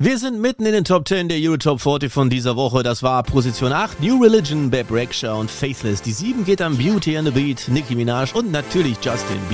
Wir sind mitten in den Top 10 der Eurotop 40 von dieser Woche. Das war Position 8, New Religion, Beb Rexha und Faithless. Die 7 geht an Beauty and the Beat, Nicki Minaj und natürlich Justin Bieber.